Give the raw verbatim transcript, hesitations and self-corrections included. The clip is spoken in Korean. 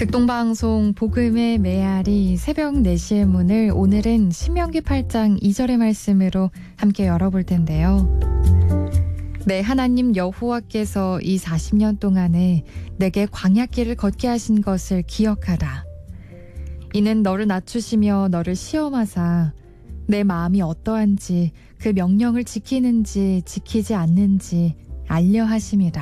극동방송 복음의 메아리 새벽 네 시의 문을 오늘은 신명기 팔 장 이 절의 말씀으로 함께 열어볼 텐데요. 네, 하나님 여호와께서 이 사십 년 동안에 내게 광야길을 걷게 하신 것을 기억하라. 이는 너를 낮추시며 너를 시험하사 내 마음이 어떠한지 그 명령을 지키는지 지키지 않는지 알려 하심이라.